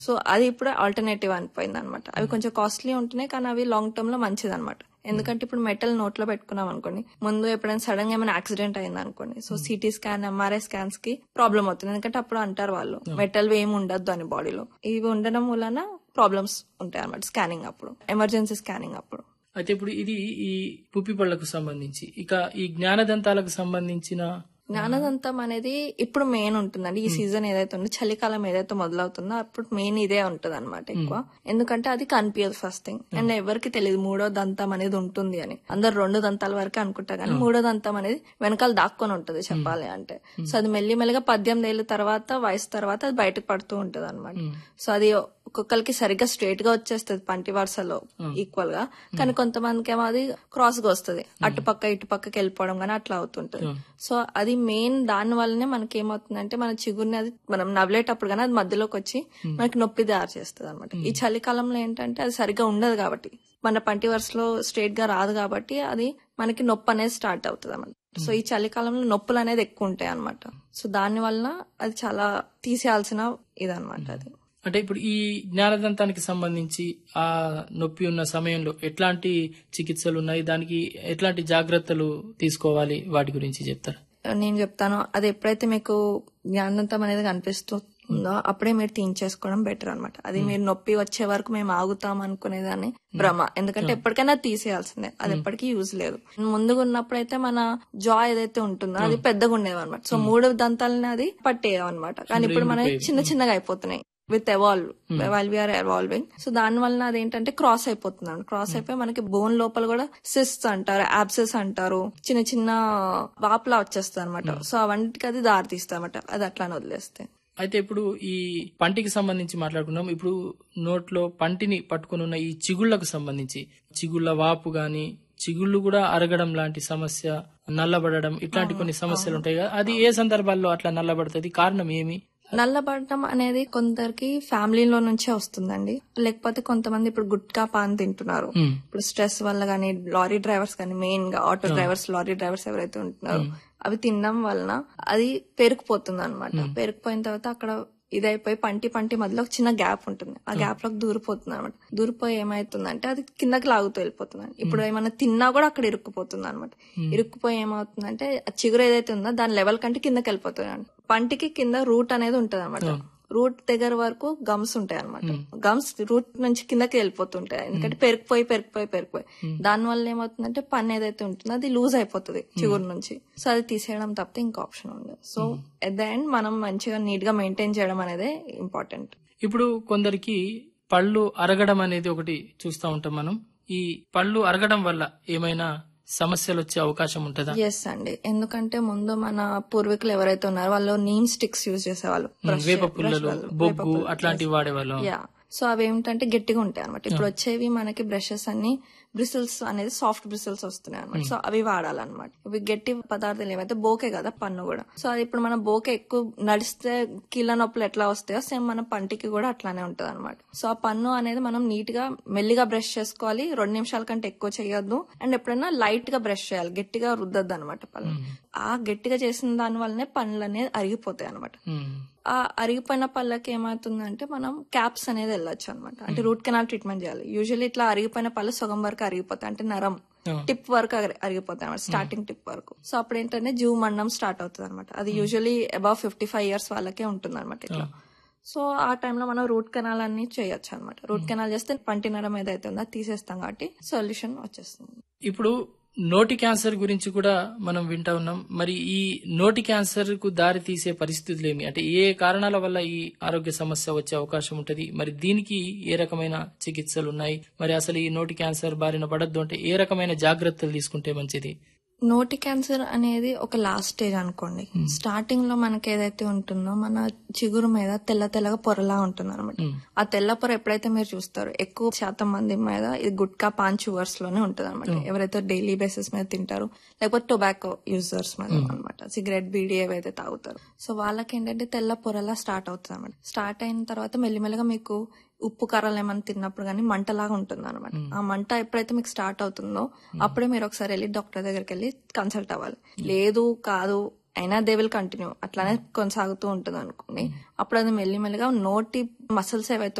So అది ఇప్పుడు alternative అనిపోయింది అనమాట. అవి కొంచెం కాస్ట్లీ ఉంటున్నాయి, కానీ అవి లాంగ్ టర్మ్ లో మంచిది అనమాట. ఎందుకంటే ఇప్పుడు మెటల్ నోట్లో పెట్టుకున్నాం అనుకోండి, ముందు ఎప్పుడైనా సడన్ గా ఏమైనా యాక్సిడెంట్ అయింది అనుకోండి, so CT scan, MRI scans కి ప్రాబ్లం అవుతుంది. ఎందుకంటే అప్పుడు అంటారు వాళ్ళు మెటల్ ఏమి ఉండద్దు అని బాడీలో. ఇవి ఉండడం వలన ప్రాబ్లమ్స్ ఉంటాయి అనమాట స్కానింగ్ అప్పుడు, ఎమర్జెన్సీ స్కానింగ్ అప్పుడు. అయితే ఇప్పుడు ఇది ఈ పుప్పి పళ్లకు సంబంధించి. ఇక ఈ జ్ఞానదంతాలకు సంబంధించిన జ్ఞానదంతం అనేది ఇప్పుడు మెయిన్ ఉంటుందండి. ఈ సీజన్ ఏదైతే ఉందో, చలికాలం ఏదైతే మొదలవుతుందో అప్పుడు మెయిన్ ఇదే ఉంటది అనమాట ఎక్కువ. ఎందుకంటే అది కనిపించదు ఫస్ట్ థింగ్, అండ్ ఎవరికి తెలియదు మూడో దంతం అనేది ఉంటుంది అని. అందరు 2 దంతాల వరకు అనుకుంటారు, కానీ మూడో దంతం అనేది వెనకాల దాక్కొని ఉంటది చెప్పాలి అంటే. సో అది మెల్లిమెల్లిగా 18 ఏళ్ళ తర్వాత, వయసు తర్వాత అది బయటకు పడుతూ ఉంటది అనమాట. సో అది ఒక్కొక్కరికి సరిగ్గా స్ట్రేట్ గా వచ్చేస్తుంది పంటి వరుసలో ఈక్వల్ గా, కానీ కొంతమందికి ఏమో అది క్రాస్ గా వస్తుంది, అటుపక్క ఇటుపక్కకి వెళ్ళిపోవడం కానీ అట్లా అవుతుంటది. సో అది మెయిన్ దాని వల్లనే మనకి ఏమవుతుందంటే, మన చిగురిని అది మనం నవ్వులేటప్పుడు కానీ అది మధ్యలోకి వచ్చి మనకి నొప్పి తయారు చేస్తుంది అనమాట. ఈ చలికాలంలో ఏంటంటే అది సరిగ్గా ఉండదు కాబట్టి, మన పంటి వరుసలో స్ట్రేట్ గా రాదు కాబట్టి అది మనకి నొప్పి అనేది స్టార్ట్ అవుతుంది అనమాట. సో ఈ చలికాలంలో నొప్పులు అనేది ఎక్కువ ఉంటాయి అనమాట. సో దాని వలన అది చాలా తీసేయాల్సిన ఇదనమాట అది. అంటే ఇప్పుడు ఈ జ్ఞానదంతానికి సంబంధించి ఆ నొప్పి ఉన్న సమయంలో ఎట్లాంటి చికిత్సలు ఉన్నాయి, దానికి ఎట్లాంటి జాగ్రత్తలు తీసుకోవాలి, వాటి గురించి చెప్తారా? నేను చెప్తాను. అది ఎప్పుడైతే మీకు జ్ఞానదంతం అనేది కనిపిస్తుందో అప్పుడే మీరు తీయించేసుకోవడం బెటర్ అనమాట. అది మీరు నొప్పి వచ్చే వరకు మేము ఆగుతాం అనుకునేదాన్ని భ్రమ. ఎందుకంటే ఎప్పటికైనా తీసేయాల్సిందే, అది ఎప్పటికీ యూజ్ లేదు. ముందుగా ఉన్నప్పుడైతే మన జా ఏదైతే ఉంటుందో అది పెద్దగా ఉండేది అనమాట. సో 3 దంతాలని అది పట్టేయమన్నమాట. కానీ ఇప్పుడు మనకి చిన్న చిన్నగా అయిపోతున్నాయి with while we are evolving. So దాని వలన అదేంటంటే క్రాస్ అయిపోతున్నాడు. క్రాస్ అయిపోయి మనకి బోన్ లోపల కూడా సిస్ట్స్ అంటారు, యాబ్సెస్ అంటారు, చిన్న చిన్న వాపులా వచ్చేస్తుంది అనమాట. సో అవన్నిటికి అది దారి తీస్తుంది అనమాట, అది అట్లానే వదిలేస్తే. అయితే ఇప్పుడు ఈ పంటికి సంబంధించి మాట్లాడుకున్నాం. ఇప్పుడు నోట్లో పంటిని పట్టుకుని ఉన్న ఈ చిగుళ్లకు సంబంధించి, చిగుళ్ల వాపు గాని, చిగుళ్ళు కూడా అరగడం లాంటి సమస్య, నల్లబడడం, ఇట్లాంటి కొన్ని సమస్యలు ఉంటాయి కదా, అది ఏ సందర్భాల్లో అట్లా నల్లబడుతుంది, కారణం ఏమి? నల్లబడటం అనేది కొందరికి ఫ్యామిలీలో నుంచే వస్తుందండి, లేకపోతే కొంతమంది ఇప్పుడు గుట్కా పాన్ తింటున్నారు, ఇప్పుడు స్ట్రెస్ వల్ల గానీ, లారీ డ్రైవర్స్ కానీ, మెయిన్ గా ఆటో డ్రైవర్స్, లారీ డ్రైవర్స్ ఎవరైతే ఉంటున్నారో అవి తినడం వలన అది పెరిగిపోతుంది అనమాట. పెరిగిపోయిన తర్వాత అక్కడ ఇదైపోయి పంటి మధ్యలో ఒక చిన్న గ్యాప్ ఉంటుంది, ఆ గ్యాప్ లోకి దూరిపోతుంది అనమాట. దూరిపోయి ఏమైతుందంటే అది కిందకి లాగుతూ వెళ్ళిపోతుంది. ఇప్పుడు ఏమైనా తిన్నా కూడా అక్కడ ఇరుక్కుపోతుంది అనమాట. ఇరుక్కుపోయి ఏమవుతుందంటే ఆ చిగురు ఏదైతే ఉందో దాని లెవెల్ కంటే కిందకి వెళ్ళిపోతుంది. పంటికి కింద రూట్ అనేది ఉంటది అనమాట. రూట్ దగ్గర వరకు గమ్స్ ఉంటాయి అనమాట. గమ్స్ రూట్ నుంచి కిందకి వెళ్ళిపోతుంటాయి, ఎందుకంటే పెరిగిపోయి దాని వల్ల ఏమవుతుందంటే పన్ను ఏదైతే ఉంటుందో అది లూజ్ అయిపోతుంది చిగురు నుంచి. సో అది తీసేయడం తప్పితే ఇంకా ఆప్షన్ ఉండదు. సో ఎట్ ద ఎండ్ మనం మంచిగా నీట్ గా మెయింటైన్ చేయడం అనేది ఇంపార్టెంట్. ఇప్పుడు కొందరికి పళ్ళు అరగడం అనేది ఒకటి చూస్తూ ఉంటాం మనం. ఈ పళ్ళు అరగడం వల్ల ఏమైనా సమస్యలు వచ్చే అవకాశం ఉంటుందా? ఎస్ అండి, ఎందుకంటే ముందు మన పూర్వీకులు ఎవరైతే ఉన్నారో వాళ్ళు నీమ్ స్టిక్స్ యూజ్ చేసేవాళ్ళు, వేప పుల్లలు, బొగ్గు అట్లాంటివి వాడేవాళ్ళు. సో అవి ఏమిటంటే గట్టిగా ఉంటాయి అనమాట. ఇప్పుడు వచ్చేవి మనకి బ్రషెస్ అన్ని బ్రిసిల్స్ అనేది సాఫ్ట్ బ్రిసిల్స్ వస్తున్నాయి అనమాట. సో అవి వాడాలన్నమాట. ఇవి గట్టి పదార్థాలు ఏమైతే బోకే కదా పన్ను కూడా. సో అది ఇప్పుడు మన బోకే ఎక్కువ నడిస్తే కీళ్ళ నొప్పులు ఎట్లా వస్తాయో సేమ్ మన పంటికి కూడా అట్లానే ఉంటది అనమాట. సో ఆ పన్ను అనేది మనం నీట్ గా మెల్లిగా బ్రష్ చేసుకోవాలి, 2 నిమిషాల కంటే ఎక్కువ చేయొద్దు. అండ్ ఎప్పుడైనా లైట్ గా బ్రష్ చేయాలి, గట్టిగా రుద్దద్దు అనమాట పళ్ళు. ఆ గట్టిగా చేసిన దాని వల్లనే పళ్ళు అనేది అరిగిపోతాయి అనమాట. ఆ అరిగిపోయిన పళ్ళకి ఏమవుతుందంటే మనం క్యాప్స్ అనేది వెళ్ళొచ్చు అనమాట. అంటే రూట్ కెనాల్ ట్రీట్మెంట్ చేయాలి. యూజువల్లీ ఇట్లా అరిగిపోయిన పళ్ళు సగం వరకు అరిగిపోతాయి, అంటే నరం టిప్ వరకు అరిగిపోతాయి అనమాట, స్టార్టింగ్ టిప్ వరకు. సో అప్పుడు ఏంటంటే జీవ మండడం స్టార్ట్ అవుతుంది అనమాట. అది యూజువల్లీ అబౌవ్ 55 years వాళ్ళకే ఉంటుంది అనమాట ఇట్లా. సో ఆ టైంలో మనం రూట్ కెనాల్ అన్ని చేయొచ్చు అనమాట. రూట్ కెనాల్ చేస్తే పంటి నరం ఏదైతే ఉందో తీసేస్తాం కాబట్టి సొల్యూషన్ వచ్చేస్తుంది. ఇప్పుడు నోటి క్యాన్సర్ గురించి కూడా మనం వింటా ఉన్నాం. మరి ఈ నోటి క్యాన్సర్ కు దారి తీసే పరిస్థితులు ఏమి, అంటే ఏ కారణాల వల్ల ఈ ఆరోగ్య సమస్య వచ్చే అవకాశం ఉంటది, మరి దీనికి ఏ రకమైన చికిత్సలు ఉన్నాయి, మరి అసలు ఈ నోటి క్యాన్సర్ బారిన పడద్దు అంటే ఏ రకమైన జాగ్రత్తలు తీసుకుంటే మంచిది? నోటి క్యాన్సర్ అనేది ఒక లాస్ట్ స్టేజ్ అనుకోండి. స్టార్టింగ్ లో మనకి ఏదైతే ఉంటుందో మన చిగురు మీద తెల్లగా పొరలా ఉంటుంది అనమాట. ఆ తెల్ల పొర ఎప్పుడైతే మీరు చూస్తారో ఎక్కువ శాతం మంది మీద ఇది గుట్కా పాన్ చువర్స్ లోనే ఉంటుంది అనమాట. ఎవరైతే డైలీ బేసిస్ మీద తింటారు, లేకపోతే టొబాకో యూజర్స్ మీద అనమాట, సిగరెట్ బీడీ ఏవైతే తాగుతారు. సో వాళ్ళకి ఏంటంటే తెల్ల పొరలా స్టార్ట్ అవుతుంది అనమాట. స్టార్ట్ అయిన తర్వాత మెల్లిమెల్లిగా మీకు ఉప్పు కారాలు ఏమైనా తిన్నప్పుడు కానీ మంటలాగా ఉంటుంది అనమాట. ఆ మంట ఎప్పుడైతే మీకు స్టార్ట్ అవుతుందో అప్పుడే మీరు ఒకసారి వెళ్ళి డాక్టర్ దగ్గరికి వెళ్ళి కన్సల్ట్ అవ్వాలి. లేదు కాదు అయినా దే విల్ కంటిన్యూ, అట్లానే కొనసాగుతూ ఉంటుంది అనుకోండి. అప్పుడు అది మెల్లిమెల్లిగా నోటి మసిల్స్ ఏవైతే